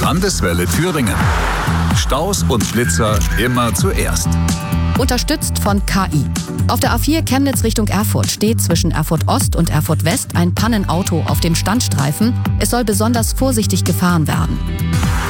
Landeswelle Thüringen. Staus und Blitzer immer zuerst. Unterstützt von KI. Auf der A4 Chemnitz Richtung Erfurt steht zwischen Erfurt Ost und Erfurt West ein Pannenauto auf dem Standstreifen. Es soll besonders vorsichtig gefahren werden.